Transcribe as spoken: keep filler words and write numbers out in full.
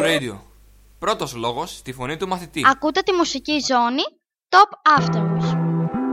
Radio. Πρώτος λόγος στη φωνή του μαθητή. Ακούτε τη μουσική ζώνη Top Afterwards.